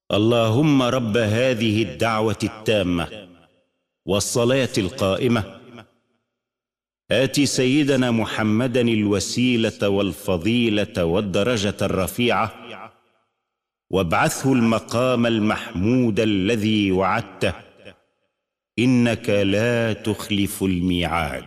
اللهم رب هذه الدعوة التامة والصلاة القائمة آت سيدنا محمدا الوسيلة والفضيلة والدرجة الرفيعة وابعثه المقام المحمود الذي وعدته إنك لا تخلف الميعاد.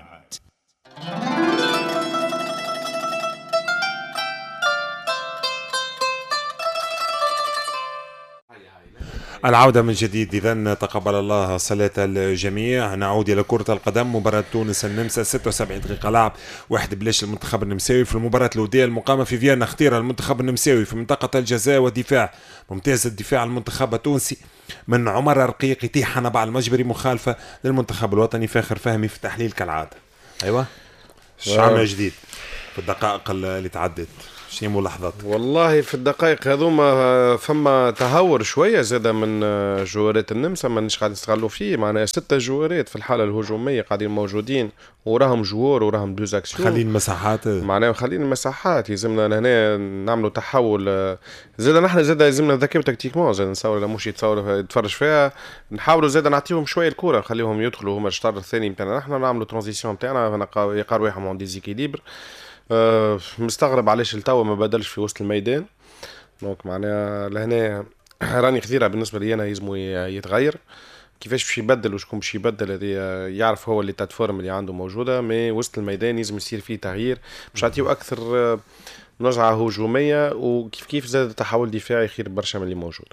العودة من جديد. إذن تقبل الله صلاة الجميع. نعود إلى كرة القدم. مباراة تونس النمسا 76 دقيقة لعب 1-0 المنتخب النمساوي في المباراة الودية المقامة في فيينا. اختير المنتخب النمساوي في منطقة الجزاء ودفاع ممتاز الدفاع المنتخب التونسي من عمر رقيق يتيح حنبع المجبري مخالفة للمنتخب الوطني. فاخر فهمي في التحليل كالعادة. أيوة شعار جديد في الدقائق اللي تعدت. شيء ملاحظات والله في الدقائق هذوما فما تهور شويه زاده من جوارات النمسا ما نش قاعد نستغلوا فيه. معناها 6 جوارات في الحاله الهجوميه قاعدين موجودين وراهم جوار وراهم دوز اكسيون خلين المساحات. معناها خلين المساحات. يلزمنا هنا نعملوا تحول زاده. نحن زاده يلزمنا ذكاء تكتيكمون زاده نصور لا مش يتفرج فيها. نحاولوا زاده نعطيهم شويه الكره نخليهم يدخلوا هما الشطر الثاني نتاعنا. نحن نعملوا ترانزيسيون نتاعنا يقاروا واحد من ديزيكيليبر. مستغرب علاش التوا ما بدلش في وسط الميدان. دونك معناها لهنا راني خذيرة بالنسبه لي انا يلزمو يتغير. كيفاش باش يبدل وشكون باش يبدل هذه يعرف هو اللي تاتفورم اللي عنده موجوده. مي وسط الميدان يلزم يصير فيه تغيير باش يعطيو اكثر نزعه هجوميه وكيف كيف زاد تحول دفاعي خير برشا من اللي موجود.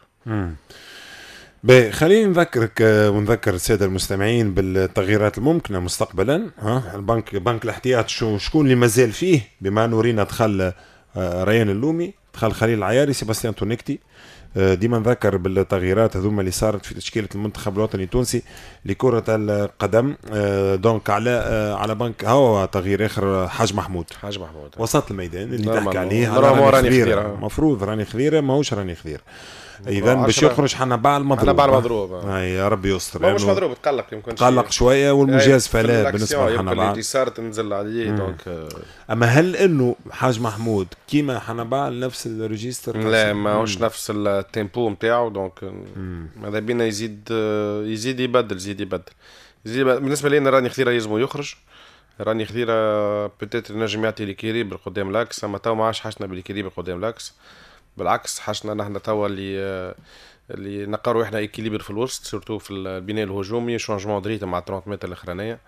خليني نذكرك ونذكر الساده المستمعين بالتغييرات الممكنه مستقبلا. بنك الاحتياط شكون اللي مازال فيه بما انه رينا دخل ريان اللومي دخل خليل العياري سيباستيان تونيكتي. ديما نذكر بالتغييرات هذوما اللي صارت في تشكيله المنتخب الوطني التونسي لكره القدم. دونك على بنك هو تغيير اخر حاج محمود وسط الميدان اللي تحكي عليه المفروض راني خذيره ماهوش راني خذير. اذا باش يخرج حنبع المضروب. يا ربي يستر مش مضروب تقلق يمكن تقلق شويه والمجاز فلا بالنسبه لحنبع اللي صارت نزل عليه. دونك اما هل انه حاج محمود كيما حنبع نفس الريجستر؟ لا ماهوش نفس التيمبو نتاعو. دونك ماذا بينا يزيد يبدل بالنسبه لي انا راني خذيره يلزمو يخرج. راني خذيره بوتيتر نجم يعطي ليكيريبر قدام لاكس. اما تو ما عادش حاجتنا بالكيريبر قدام لاكس. بالعكس حاجنا نحن توا اللي نقروا احنا اكيليبر في الوسط سورتو في البناء الهجومي. شونجمون دريته مع 30 متر الاخرانيه.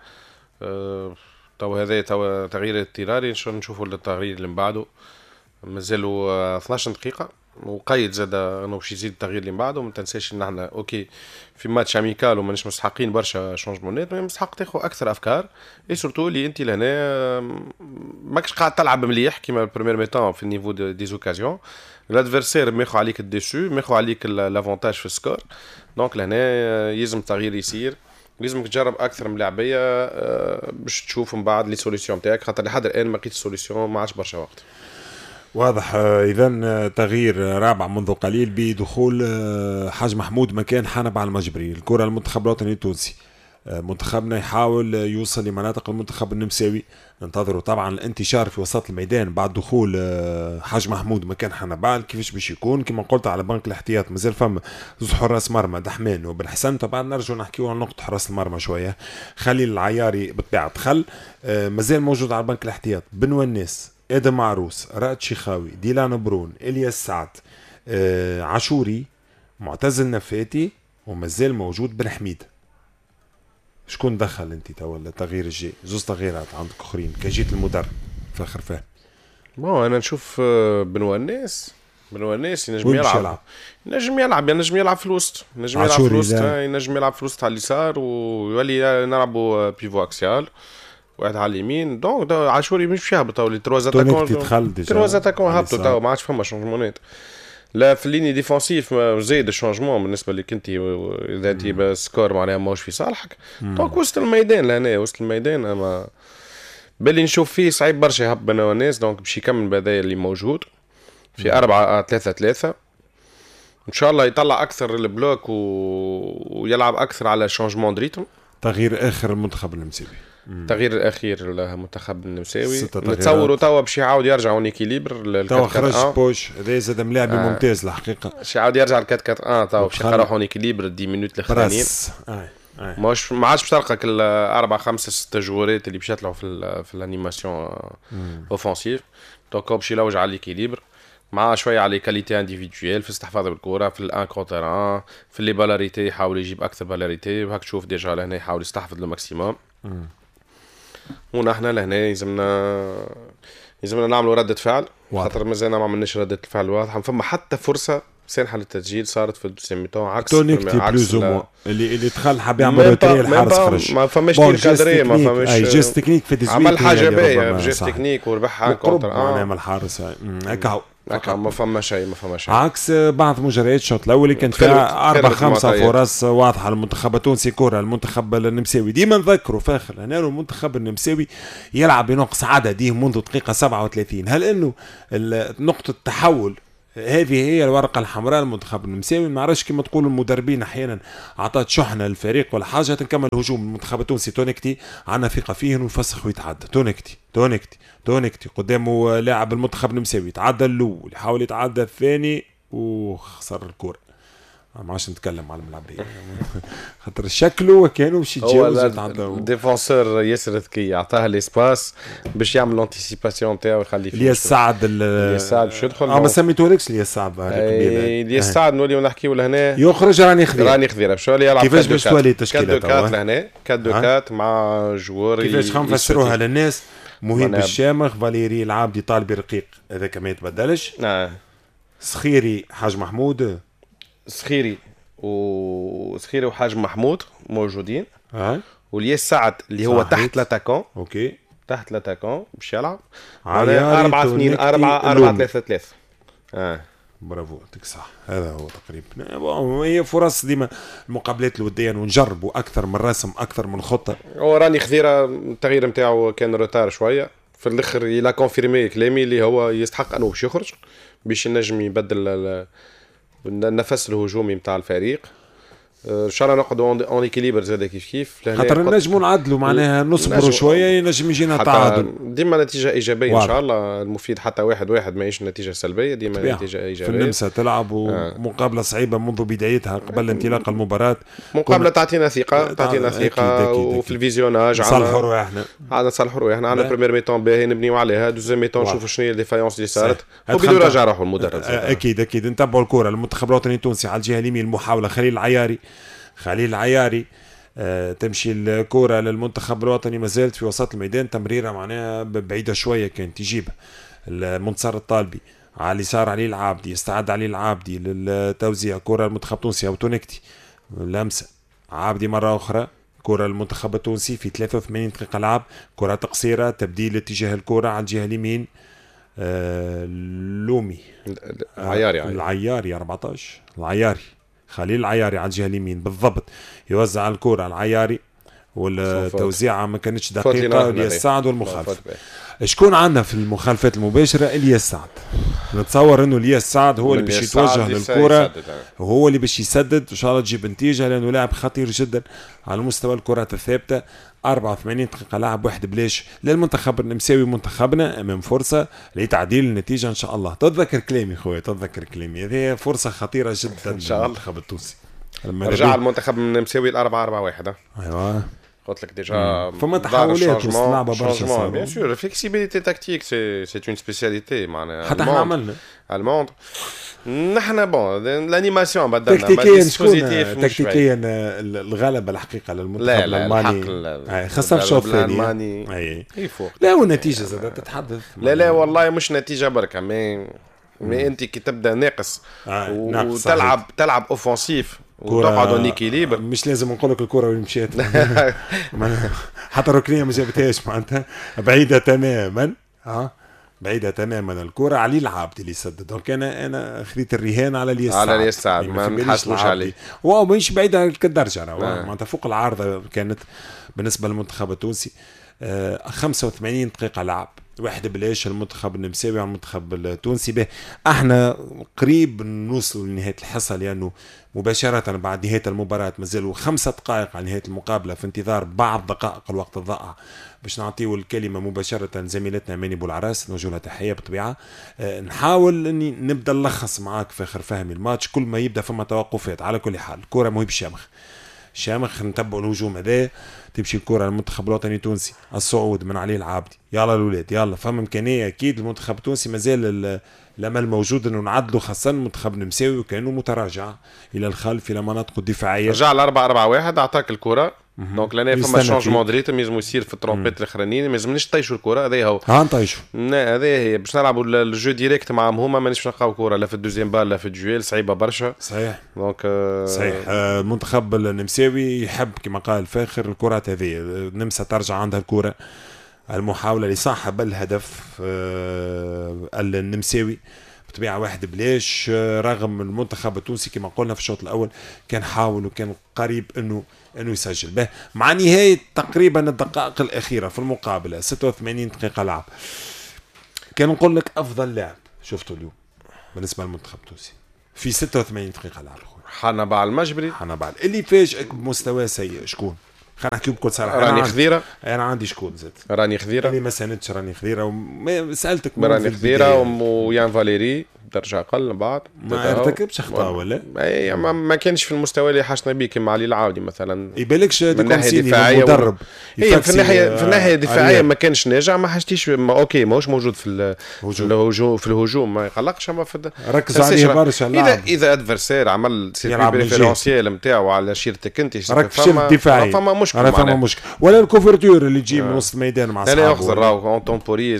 توا هذا توا تغيير اضطراري نشوفوا التغيير اللي من بعده. مازالوا 12 دقيقه وقيد زاد انه باش يزيد التغيير اللي من بعده. ما تنساش ان احنا اوكي في ماتش اميكال ومانيش مستحقين برشا شونجمونات. مي مستحق تاخذ اكثر افكار اي سورتو اللي انت لهنا ماكش قاعد تلعب مليح كيما البريمير ميتون في النيفو دي زوكازيون. الادفيرسير ماخذ عليك الديسو ماخذ عليك لافونتاج في السكور. دونك لهنا يلزم تغيير يصير. لازمك تجرب اكثر من لاعبيه باش تشوف من بعد لي سوليسيون تاعك خاطر لحد الان ما لقيت السوليسيون ما عادش برشا وقت. واضح. إذن تغيير رابع منذ قليل بدخول حاج محمود مكان حنبع المجبري. الكرة المنتخب الوطني التونسي منتخبنا يحاول يوصل لمناطق المنتخب النمساوي. ننتظروا طبعا الانتشار في وسط الميدان بعد دخول حاج محمود مكان حنبع. كيفاش باش يكون كما قلت على بنك الاحتياط مازال فما زوج حراس مرمى دحمان وبالحسن. طبعا نرجع نحكيو عن نقطة حراس المرمى شوية. خليل العياري بالطبيعة دخل مازال موجود على بنك الاحتياط. بن وناس ادم معروس رائد شيخاوي ديلان برون الياس سعد عاشوري معتز النفاتي ومازال موجود بن حميد. شكون دخل انت تو التغيير الجاي؟ زوز تغييرات عندك اخرين كجيت المدرب في اخر فهم. انا نشوف بن وناس ينجم يلعب في الوسط. ينجم يلعب في الوسط على اليسار ويولي نلعبوا بيفو اكسيال واحد على اليمين. دونك عاشوري مش فيها بتاو لي تروازاتاكون هبطوا تو ما عادش فما شونجمونات. لا في الليني ديفونسيف زايد الشونجمون بالنسبه لك انت اذا انت بسكور معناها ماهوش في صالحك. دونك وسط الميدان لهنا وسط الميدان اما باللي نشوف فيه صعيب برشا يهب بن وناس. دونك باش يكمل بهذا اللي موجود في 4-3-3 ان شاء الله يطلع اكثر البلوك ويلعب اكثر على شونجمون دريتم. تغيير اخر المنتخب النمساوي التغيير الاخير المنتخب النمساوي نتصوروا توا باش يعاود يرجع اون ايكيليبر توا خرج بوش هذا زاد ملاعب ممتاز الحقيقه باش يعاود يرجع ل 4-4-1 توا باش يروحوا اون ايكيليبر 10 مينوت الاخرانيين ماش ما عادش باش تلقى كل 4 5 6 جوارات اللي باش يطلعوا في الانيماسيون اوفنسيف دونك باش يلوج على ليكيليبر مع شويه على كاليتي انديفيدويل في الاستحفاظ بالكره في الان كونتران في لي بالاريتي يحاول يجيب اكثر بالاريتي وهاك تشوف ديجا لهنا يحاول يستحفظ لو ماكسيموم ونحن لهنا يلزمنا نعملوا ردة فعل خاطر مازلنا ما عملناش ردة الفعل واضحه فما حتى فرصه سانحه للتسجيل صارت في الدوسيام ميتون عكس بلوز او اللي دخل حاب يعمل روتري الحارس خرج ما فماش تير كادري ما فماش جيست تكنيك في تسويق عمل حاجه باهيه جيست تكنيك وربحها كونتر معناها الحارس هكا ما فما شيء عكس بعض مجريات الشوط الاول اللي كانت فيها 4-5 فرص واضحه للمنتخب التونسي كره المنتخب النمساوي ديما نذكروا فاخر هنا المنتخب النمساوي يلعب بنقص عددي منذ دقيقه 37 هل انه نقطه التحول هذه هي الورقه الحمراء المنتخب النمساوي ما عرفش كما تقول المدربين احيانا عطات شحنه للفريق ولا حاجه تنكمل هجوم المنتخب التونسي تونيكتي عندنا ثقه فيه انه يفسخ ويتعدى تونيكتي قدامه لاعب المنتخب النمساوي يتعدى الاول يحاول يتعدى الثاني وخسر الكره ما عادش نتكلم على الملعب خاطر شكله كانوا باش يتجاوز الديفونسور ياسر ذكي عطاه ليسباس باش يعمل لونتيسيباسيون تاعو يخلي فيه الياس سعد باش يدخل ما سميتولكش الياس سعد الياس سعد نوليو نحكيو لهنا يخرج راني خضير باش يلعب كيفاش باش تولي التشكيله تاعو لهنا 4-4 مع جوار كيفاش نفسروها للناس مهيب الشامخ فاليري العابدي طالبي رقيق هذا كما يتبدلش سخيري حاج محمود سخيري وحاج محمود موجودين والياس سعد اللي هو تحت لاتاكون اوكي تحت لاتاكون باش يلعب 4-2-4-3 برافو يعطيك صح هذا هو تقريبا هي فرص ديما المقابلات الوديه ونجربوا اكثر من رسم اكثر من خطه راني خذيره التغيير نتاعو كان روتار شويه في الاخر يلا كونفيرمي كلامي اللي هو يستحق انه باش يخرج باش ينجم يبدل النفس الهجومي نتاع الفريق ان شاء الله نقعدوا اون ايكيليبر زاد كيف خاطر نجموا نعدلوا معناها نصبروا شويه ينجم يجينا تعادل ديما نتيجه ايجابيه ان شاء الله المفيد حتى 1-1 ماهيش نتيجه سلبيه ديما نتيجه ايجابيه في النمسا تلعب مقابله صعيبه منذ بدايتها قبل انطلاق المباراه مقابله تعطينا ثقه وفي الفيزيوناج نصلحوا رواحنا عندنا بريمير ميتون باهي نبنيو عليها دوزيام ميتون نشوفوا شنو هي الديفايونس اللي صارت وبدو يراجع روحوا المدرب اكيد نتبعوا الكره المنتخب الوطني التونسي على الجهه اليمين محاوله خليل العياري تمشي الكرة للمنتخب الوطني ما زالت في وسط الميدان تمريرة معناها بعيدة شوية كانت تجيبها المنتصر الطالبي على اليسار علي العابدي يستعد علي العابدي للتوزيع كرة المنتخب التونسي أو تونكتي لمسة عابدي مرة أخرى كرة المنتخب التونسي في 83 دقيقة لعب كرة تقصيرة تبديل اتجاه الكرة على الجهة اليمين لومي العياري 14 العياري خليل العياري على الجهه اليمين بالضبط يوزع الكره على العياري والتوزيعه ما كانتش دقيقه الياس سعد والمخالفه شكون عندنا في المخالفات المباشره الياس سعد نتصور انه الياس سعد هو اللي باش يتوجه للكره وهو اللي باش يسدد ان شاء الله تجيب نتيجه لانه لاعب خطير جدا على مستوى الكرات الثابته 84 دقيقه لاعب واحد بلاش للمنتخب النمساوي منتخبنا امام فرصه لتعديل النتيجه ان شاء الله تتذكر كلامي خويا هذه فرصه خطيره جدا للمنتخب التونسي رجع المنتخب النمساوي 4-4-1 ايوه قلت لك ديجا فما تحولات لعبه برشا بيان سور فليكسيبيليتي تاكتيك سي اون سبيسياليتي معناها حتى احنا عملنا الموند نحن بون الانيماسيون بدلنا تكتيكيا الغلبه الحقيقه للمنتخب الالماني خاصه في الشوط الثاني لا والنتيجه زادت تتحدث لا والله مش نتيجه بركه مي انت كي تبدا ناقص وتلعب اوفنسيف وتقعد اون ايكيليبر مش لازم نقول لك الكره وين مشيت حتى الركنيه ما جابتهاش معناتها بعيده تماما بعيده الكره علي العابدي اللي سدد دونك انا خذيت الرهان على الياس سعد ما نحاسبوش عليه واو مش بعيده كالدرجه معناتها فوق العارضه كانت بالنسبه للمنتخب التونسي 85 دقيقه لعب واحد بلاش المنتخب النمساوي على المنتخب التونسي. به احنا قريب نوصل لنهايه الحصه، لانه مباشره بعد نهايه المباراه مازالوا 5 دقائق على نهايه المقابله، في انتظار بعض دقائق الوقت الضائع باش نعطيو الكلمه مباشره زميلتنا ماني بولعراس، نوجه لها تحيه بالطبيعه. نحاول اني نبدا نلخص معاك في اخر فهمي الماتش. كل ما يبدا فما توقفات. على كل حال الكره مهي شامخ نتبعوا الهجوم هذا، تمشي الكره للمنتخب الوطني التونسي، الصعود من علي العابدي، يلا الاولاد يلا. فما امكانيه اكيد المنتخب التونسي مازال الامل موجود انه نعدلوا، خاصه المنتخب النمساوي وكانه متراجع الى الخلف الى مناطقه الدفاعيه. رجع ل 4-4-1 اعطاك الكره. دونك لنا فما شونجمون د ريتم يلزم يصير في الترومبيت الاخرانيين، ما لازمناش نطيشوا الكره. هذا هو نطيشوا، هذا هي باش نلعبوا الجو ديريكت معهم هما، مانيش نلقاو كره لا في الدوزيام بال لا في الجويل، صعيبه برشا. صحيح دونك صحيح. المنتخب النمساوي يحب كما قال فاخر الكرات هذه. النمسا ترجع عندها الكره، المحاوله لصاحب الهدف النمساوي بطبيعه واحد بلاش، رغم المنتخب التونسي كما قلنا في الشوط الاول كان حاول وكان قريب انه يسجل به. مع نهايه تقريبا الدقائق الاخيره في المقابله 86 دقيقه لعب، كان نقول لك افضل لاعب شفته اليوم بالنسبه للمنتخب التونسي في 86 دقيقه لعب حنبال المجبري. اللي فاجئك بمستوى سيء شكون؟ خلينا نحكي بكل صراحه. راني خذيره. انا عندي شكون زاد؟ راني خذيره اللي ما ساندش راني خذيره سالتك راني خذيره ويان فاليري درجه اقل من بعض. ما ارتكبش اخطاء ولا اي ما كانش في المستوى اللي حاجتنا بيه كما علي العاودي مثلا. يبالكش من ناحيه دفاعيه مدرب في الناحيه الدفاعيه ما كانش ناجع، ما حاجتيش اوكي ماهوش موجود في الهجوم ما يقلقش، اما في ركز عليه برشا. اذا ادفرسير عمل سيرفي بريفيرونسيال نتاعو على شيرتك انت فما مشكل ولا الكوفرتور اللي تجي من وسط الميدان مع اصحابه. انا اخذ راهو اون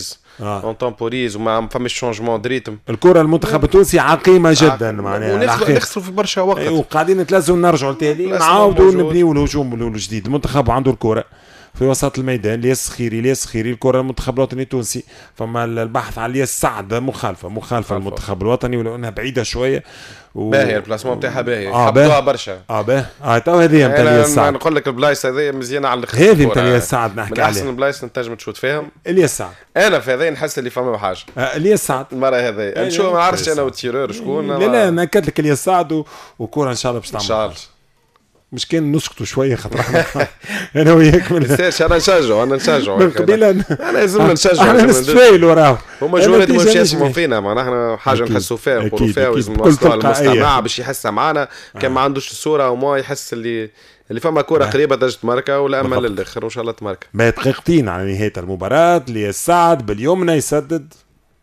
تمبوريز وما فماش شونجمون دريتم. الكره المنتخب التونسي عقيمه جدا معناها نخسروا في برشا وقت وقاعدين نتلازموا نرجعوا لتالي نعاودوا نبنيوا الهجوم الجديد. المنتخب عنده الكره في وسط الميدان، الياس خيري الكره المنتخب الوطني التونسي. فما البحث على الياس سعد مخالفه المنتخب الوطني ولو انها بعيده شويه باهي البلاسمون تاعها باهي حبوها برشا. باهي تو هذه نتاع الياس سعد. نقول لك البلايص هذه مزيانه على الاخر. هذه نتاع الياس سعد نحكي عليها من احسن البلايص نتنجم تشوت فيهم الياس سعد. انا في هذا نحس اللي فما حاجه الياس سعد المره هذه نشوف ما نعرفش انا والتيرور شكون. لا انا ناكد لك الياس سعد وكره ان شاء الله باش تعمل ان شاء الله. مش كان نسكتوا شويه خاطر انا وياك من انا نشجعوا من قبيله انا لازم نشجعوا. احنا نستفايل وراه هما جورات مش يسمعوا فينا، معناها احنا حاجه نحسوا فيها نقولوا فيها ولازم نوصلوا للمستمع باش يحسها معنا. كان ما عندوش الصوره وما يحس اللي فما كره قريبه دجت ماركه ولا امل للاخر وان شاء الله تماركه. ما دقيقتين على نهايه المباراه للسعد باليمنى يسدد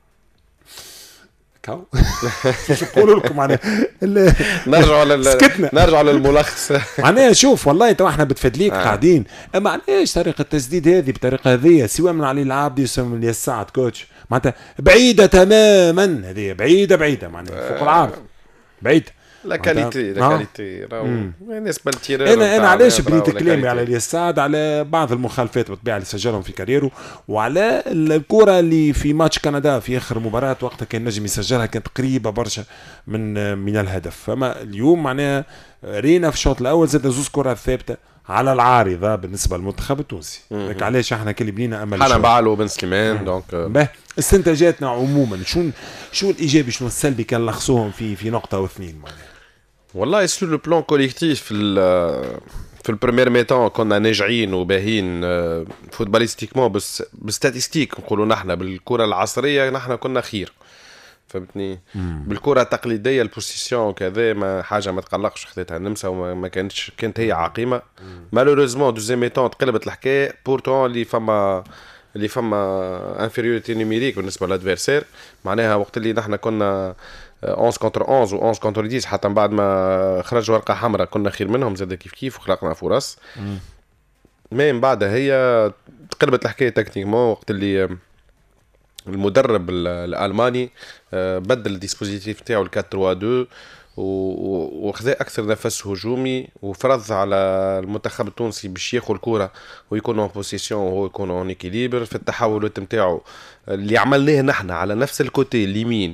نقول لكم نرجع للملخص. معناها شوف والله تو احنا بتفدليك قاعدين معناش طريقه التسديد هذه بطريقه هذه سواء من علي العابدي سواء من الياس سعد كوتش معناتها بعيده تماما. هذه بعيده معناها فوق العارض بعيده. لا كاليتي بالنسبه للتيرور انا علاش بديت كلامي على الياس سعد على بعض المخالفات بالطبيعه اللي سجلهم في كاريره وعلى الكره اللي في ماتش كندا في اخر مباراه وقتها كان نجم يسجلها كانت قريبه برشا من الهدف. فما اليوم معناها رينا في الشوط الاول زاد زوز كرات ثابته على العارضه بالنسبه للمنتخب التونسي. لك علاش احنا كل بنينا امل انا بعلو بن سليمان. دونك استنتاجاتنا عموما شو الايجابي شنو السلبي كان لخصوهم في نقطه واثنين معناها. والله سور لو بلان كوليكتيف في البريمير ميتون كنا ناجعين وباهين فوتباليستيكمون بالستاتيستيك نقولوا نحن بالكره العصريه نحن كنا خير فهمتني. بالكره التقليديه البوزيسيون كذا ما حاجه ما تقلقش خذيتها النمسا وما كانت هي عقيمه. مالوريزمون دوزيام ميتون تقلبت الحكايه بورتون اللي فما انفيريوريتي نيميريك بالنسبه للادفيرسير. معناها وقت اللي نحن كنا 11 كونتر 11 و 11 كونتر 10 حتى من بعد ما خرجوا ورقه حمراء كنا خير منهم زاد كيف وخلقنا فرص. من بعدها هي تقلبت الحكايه تكنيكمون وقت اللي المدرب الالماني بدل الديسبوزيتيف تاعو ال 4-3-2 وخذا اكثر نفس هجومي وفرض على المنتخب التونسي باش ياخذ الكره ويكون اون بوزيسيون وهو يكون اون اكيليبر في التحولات نتاعو اللي عملناه نحن على نفس الكوتي اليمين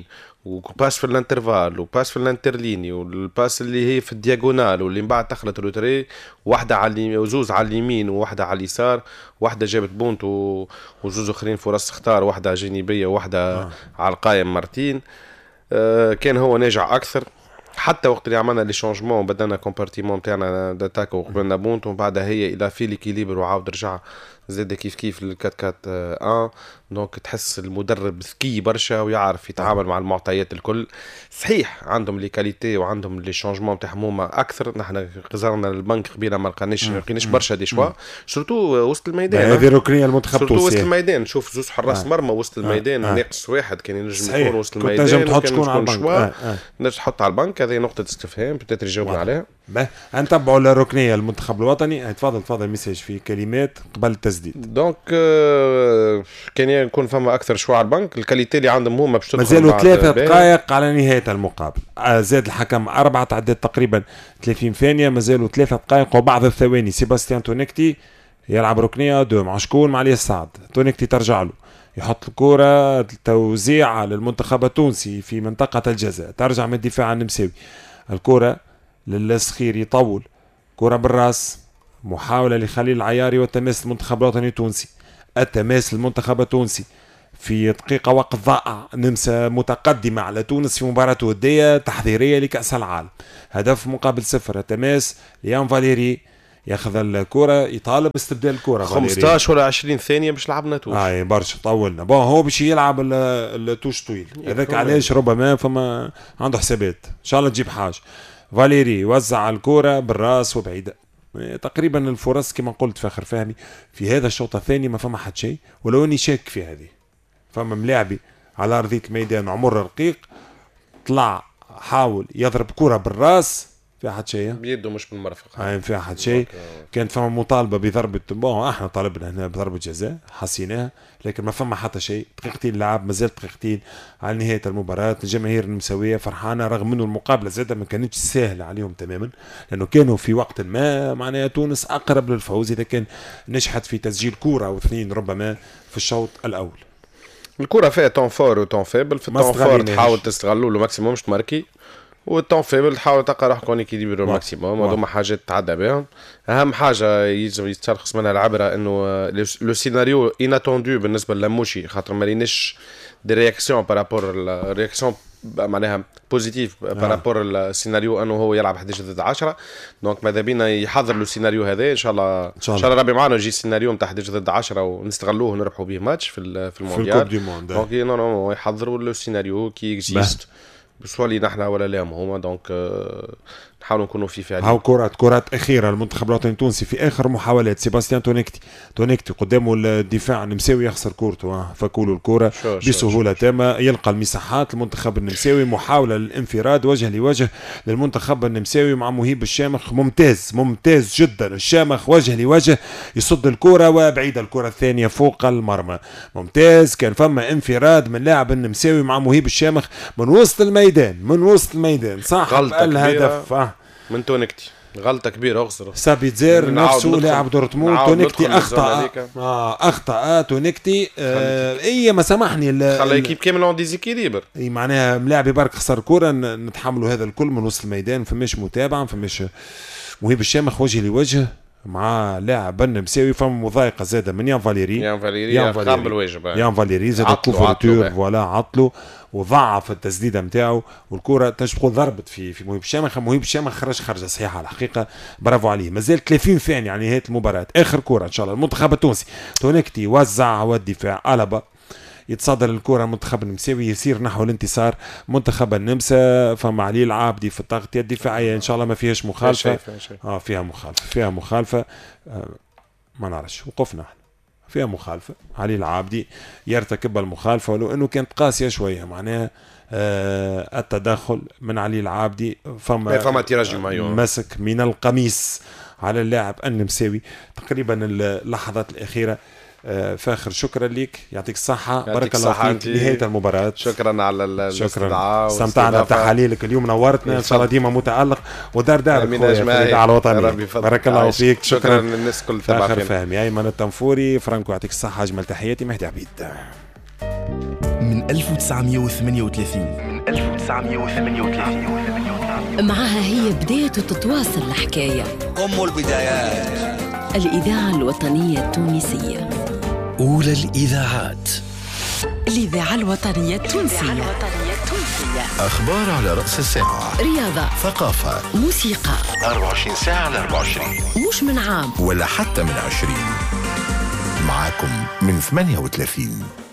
وباس في الانترفال وباس في الانترليني والباس اللي هي في الدياغونال واللي من بعد دخلت روتري، واحدة على اليمين وزوز على اليمين وواحدة على اليسار، واحدة جابت بونت وزوز اخرين فرص اختار، واحدة جانبية وواحدة على القايم مارتين. كان هو ناجع اكثر حتى وقت اللي عملنا لي شونجمون بدلنا كومبارتيمون تاعنا داتاك وقبلنا بونت، ومن بعدها هي الى في ليكيليبر وعاود رجع زاد كيف ال 4-4-1. دونك تحس المدرب ذكي برشا ويعرف يتعامل مع المعطيات الكل. صحيح عندهم لي كاليتي وعندهم لي شونجمون تاعهم هما اكثر. نحن غزرنا البنك قبيله ما لقيناش برشا دي شوا سورتو وسط الميدان. هذه ركنيه المنتخب التونسي سورتو وسط الميدان. نشوف زوج حراس مرمى وسط الميدان ناقص واحد كان ينجم يكون وسط الميدان. تنجم تحط شكون على البنك نجم تحط على البنك. هذه نقطه استفهام بتاتر يجاوبنا عليها. نتبعوا الركنيه المنتخب الوطني. تفضل ميساج في كلمات قبل التسديد. دونك كان يكون فما اكثر شويه على البنك. الكاليتي اللي عندهم هما باش تدخل مازالوا 3 دقائق على نهايه المقابل. زاد الحكم 4 تعديات تقريبا 30 ثانيه. مازالوا 3 دقائق وبعض الثواني. سيباستيان تونيكتي يلعب ركنيه 2 مع شكون؟ مع علي سعد. تونيكتي ترجع له يحط الكرة توزيع للمنتخب التونسي في منطقة الجزاء. ترجع من الدفاع النمساوي. الكرة للسخير يطول كرة بالراس. محاولة لخليل العياري والتماس المنتخب الوطني التونسي. التماس المنتخب التونسي في دقيقة وقت ضائع. نمسا متقدمة على تونس في مباراة ودية تحضيرية لكأس العالم. هدف مقابل 0. التماس ليان فاليري ياخذ الكرة يطالب باستبدال الكرة. 15 ولا 20 ثانية باش لعبنا توش. برشا طولنا. هو باش يلعب التوش طويل. هذاك علاش ربما فما عنده حسابات ان شاء الله تجيب حاجة. فاليري وزع الكرة بالراس وبعيدة. تقريبا الفرص كما قلت فاخر فهمي في هذا الشوط الثاني ما فما حد شيء، ولو اني شاك في هذه. فما ملاعبي على ارضية الميدان عمر رقيق طلع حاول يضرب كرة بالراس فيها حد شيء بيده مش بالمرفق. فيها حد شيء. كانت فما مطالبة بضربة احنا طالبنا هنا بضربة جزاء حسيناها، لكن ما فما حتى شيء. دقيقتين لعب مازال دقيقتين على نهاية المباراة. الجماهير النمساوية فرحانة رغم انه المقابلة زادة ما كانتش سهلة عليهم تماما، لانه كانوا في وقت ما معناها تونس اقرب للفوز اذا كان نجحت في تسجيل كرة او 2 ربما في الشوط الاول. الكرة فيها تون فور وتون فيبل. في التون فور تحاول تستغلوا له ماكسيموم مش تماركي، والتون فيبل تحاول تلقى روحك كون اكيليبر ماكسيموم. هذوما حاجات تعدى بهم. اهم حاجه يلزم يتشخص منها العبره انه لو سيناريو اناتوندو بالنسبه للموشي، خاطر ما ليناش دي رياكسيون بارابور الرياكسيون معناها بوزيتيف بارابور السيناريو انه هو يلعب 11 ضد 10. دونك ماذا بينا يحضر له سيناريو هذا ان شاء الله ربي معنا يجي سيناريو نتاع 11 ضد 10 ونستغلوه ونربحوا به ماتش في المونديال. دونك نورمالمون يحضروا له سيناريو كي اكزيست بسوالي نحن ولا لا هما. دونك نحاولوا نكونوا في فعالية. هاو كرات أخيرة المنتخب الوطني التونسي في آخر محاولات. سيباستيان تونيكتي قدامه الدفاع النمساوي يخسر كورته فكولوا الكرة بسهولة تامة. يلقى المساحات المنتخب النمساوي. محاولة للانفراد وجه لوجه للمنتخب النمساوي مع مهيب الشامخ. ممتاز جدا. الشامخ وجه لوجه يصد الكرة وبعيدة الكرة الثانية فوق المرمى. ممتاز. كان فما انفراد من لاعب النمساوي مع مهيب الشامخ من وسط الميدان صاحب الهدف من تونيكتي. غلطة كبيرة أخسر. سابيتزير نفسه لاعب دورتموند. تونيكتي أخطأ تونيكتي. ما سامحني خلى يكيب كامل اون ديزيكيليبر. معناها ملاعبي برك خسر كرة نتحملوا هذا الكل من وسط الميدان. فماش متابعة فماش مهيب الشامخ وجه لوجه مع لاعب النمساوي. فما مضايقة زادة من يان فاليري قام بالواجب. يان فاليري زاد كوفرتور ولا عطلو وضعف التسديده نتاعو. والكره تقول ضربت في مهيب الشامخ. خرج صحيحه على الحقيقه. برافو عليه. مازال 30 ثانيه على نهايه المباراه. اخر كره ان شاء الله المنتخب التونسي. تونيكتي وزع والدفاع ألبا يتصدر الكرة المنتخب النمساوي يسير نحو الانتصار. منتخب النمسا فما علي العابدي في التغطية الدفاعية ان شاء الله ما فيهاش مخالفة. فيها مخالفة ما نعرفش وقفنا احنا فيها مخالفة. علي العابدي يرتكب المخالفة ولو انه كانت قاسية شوية معناها التدخل من علي العابدي. فما مسك من القميص على اللاعب النمساوي تقريبا اللحظات الأخيرة. فاخر شكرا لك يعطيك الصحة. بارك الله فيك. نهاية المباراة. شكرا على الاستدعاء. استمتعنا بتحاليلك اليوم. نورتنا ان شاء الله ديما متألق ودار على الوطنية. بارك الله فيك. شكرا للناس كل فاخر فهمي. أيمن التنفوري. فرانكو يعطيك الصحة. أجمل تحياتي. مهدي عبيد. من 1938 1938. معها هي بداية تتواصل الحكاية. أم البدايات. الإذاعة الوطنية التونسية، أولى الإذاعات. الإذاعة الوطنية التونسية. أخبار على رأس الساعة، رياضة، ثقافة، موسيقى، 24 ساعة على 24، مش من عام ولا حتى من 20. معاكم من 38.